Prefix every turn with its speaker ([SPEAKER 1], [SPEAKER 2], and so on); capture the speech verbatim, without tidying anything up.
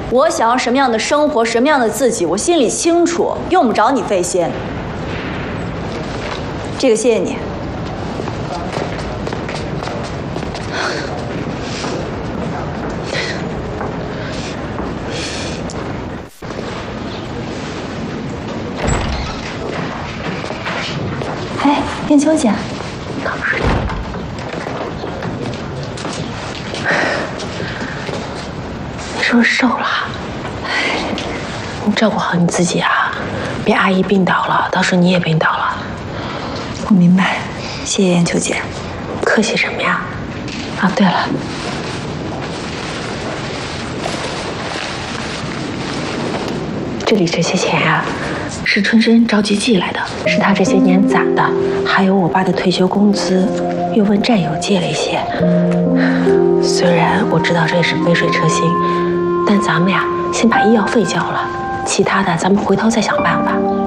[SPEAKER 1] 我想要什么样的生活，什么样的自己，我心里清楚，用不着你费心。这个谢谢你。哎，燕秋姐，
[SPEAKER 2] 你是不是瘦了？你照顾好你自己啊，别阿姨病倒了，到时候你也病倒了。
[SPEAKER 1] 我明白，谢谢燕秋姐。
[SPEAKER 2] 客气什么呀？啊，对了，这里这些钱呀、啊，是春生着急寄来的，是他这些年攒的，还有我爸的退休工资，又问战友借了一些。虽然我知道这也是杯水车薪，但咱们呀，先把医药费交了，其他的咱们回头再想办法。